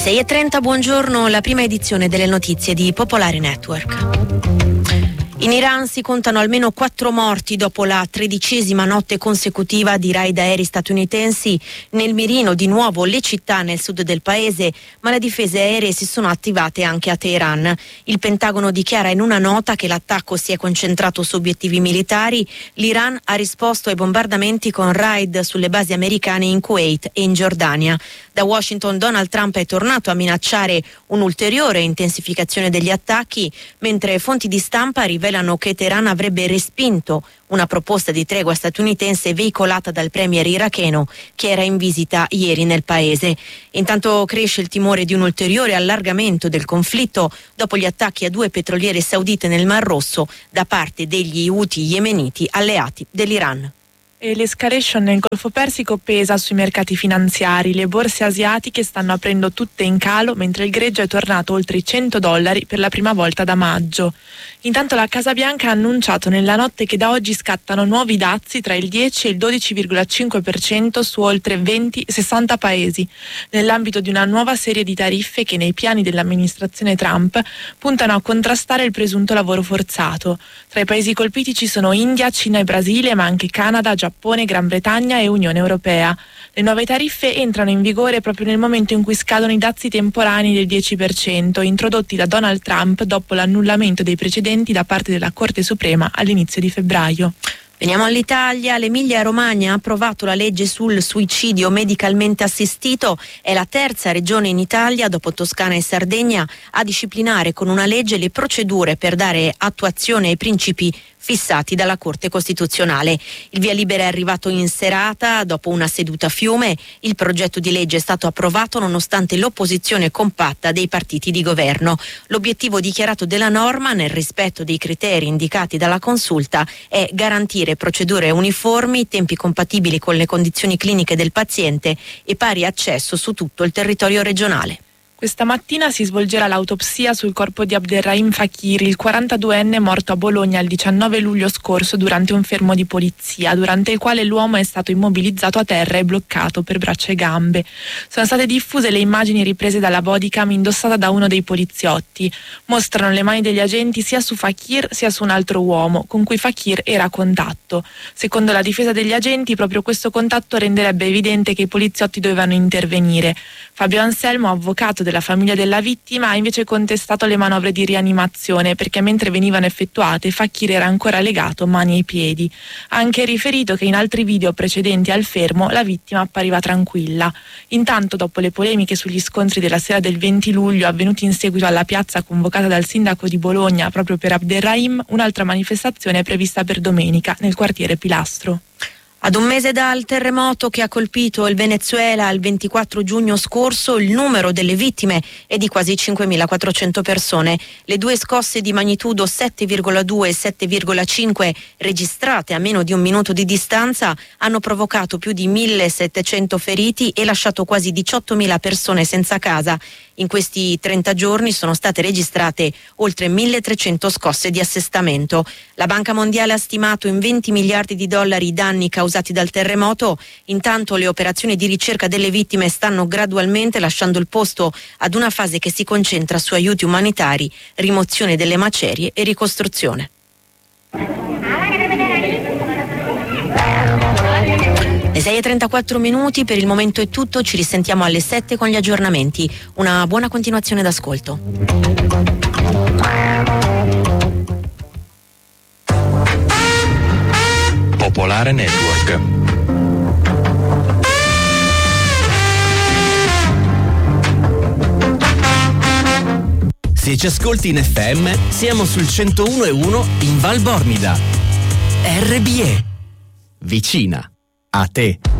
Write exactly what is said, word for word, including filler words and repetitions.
sei e trenta, buongiorno, la prima edizione delle notizie di Popolare Network. In Iran si contano almeno quattro morti dopo la tredicesima notte consecutiva di raid aerei statunitensi nel mirino di nuovo le città nel sud del paese, ma le difese aeree si sono attivate anche a Teheran. Il Pentagono dichiara in una nota che l'attacco si è concentrato su obiettivi militari. L'Iran ha risposto ai bombardamenti con raid sulle basi americane in Kuwait e in Giordania. Da Washington Donald Trump è tornato a minacciare un'ulteriore intensificazione degli attacchi, mentre fonti di stampa rivelano che Teheran avrebbe respinto una proposta di tregua statunitense veicolata dal premier iracheno che era in visita ieri nel paese. Intanto cresce il timore di un ulteriore allargamento del conflitto dopo gli attacchi a due petroliere saudite nel Mar Rosso da parte degli Houthi yemeniti alleati dell'Iran. E l'escalation nel Golfo Persico pesa sui mercati finanziari. Le borse asiatiche stanno aprendo tutte in calo, mentre il greggio è tornato oltre i cento dollari per la prima volta da maggio. Intanto la Casa Bianca ha annunciato nella notte che da oggi scattano nuovi dazi tra il dieci e il dodici virgola cinque per cento su oltre venti sessanta paesi, nell'ambito di una nuova serie di tariffe che nei piani dell'amministrazione Trump puntano a contrastare il presunto lavoro forzato. Tra i paesi colpiti ci sono India, Cina e Brasile, ma anche Canada, Giappone, Gran Bretagna e Unione Europea. Le nuove tariffe entrano in vigore proprio nel momento in cui scadono i dazi temporanei del dieci per cento introdotti da Donald Trump dopo l'annullamento dei precedenti da parte della Corte Suprema all'inizio di febbraio. Veniamo all'Italia. L'Emilia-Romagna ha approvato la legge sul suicidio medicalmente assistito. È la terza regione in Italia, dopo Toscana e Sardegna, a disciplinare con una legge le procedure per dare attuazione ai principi fissati dalla Corte Costituzionale. Il via libera è arrivato in serata dopo una seduta a Fiume. Il progetto di legge è stato approvato nonostante l'opposizione compatta dei partiti di governo. L'obiettivo dichiarato della norma, nel rispetto dei criteri indicati dalla consulta, è garantire procedure uniformi, tempi compatibili con le condizioni cliniche del paziente e pari accesso su tutto il territorio regionale. Questa mattina si svolgerà l'autopsia sul corpo di Abderrahim Fakiri, il quarantaduenne morto a Bologna il diciannove luglio scorso durante un fermo di polizia, durante il quale l'uomo è stato immobilizzato a terra e bloccato per braccia e gambe. Sono state diffuse le immagini riprese dalla bodycam indossata da uno dei poliziotti. Mostrano le mani degli agenti sia su Fakir sia su un altro uomo, con cui Fakir era a contatto. Secondo la difesa degli agenti, proprio questo contatto renderebbe evidente che i poliziotti dovevano intervenire. Fabio Anselmo, avvocato della famiglia della vittima, ha invece contestato le manovre di rianimazione perché mentre venivano effettuate Fakir era ancora legato mani e piedi. Ha anche riferito che in altri video precedenti al fermo la vittima appariva tranquilla. Intanto, dopo le polemiche sugli scontri della sera del venti luglio avvenuti in seguito alla piazza convocata dal sindaco di Bologna proprio per Abderrahim, un'altra manifestazione è prevista per domenica nel quartiere Pilastro. Ad un mese dal terremoto che ha colpito il Venezuela il ventiquattro giugno scorso, il numero delle vittime è di quasi cinquemilaquattrocento persone. Le due scosse di magnitudo sette virgola due e sette virgola cinque registrate a meno di un minuto di distanza hanno provocato più di millesettecento feriti e lasciato quasi diciottomila persone senza casa. In questi trenta giorni sono state registrate oltre milletrecento scosse di assestamento. La Banca Mondiale ha stimato in venti miliardi di dollari i danni causati dal terremoto. Intanto le operazioni di ricerca delle vittime stanno gradualmente lasciando il posto ad una fase che si concentra su aiuti umanitari, rimozione delle macerie e ricostruzione. Le sei e trentaquattro minuti, per il momento è tutto, ci risentiamo alle sette con gli aggiornamenti. Una buona continuazione d'ascolto. Popolare Network. Se ci ascolti in F M, siamo sul centouno e uno in Val Bormida. R B E. Vicina a te.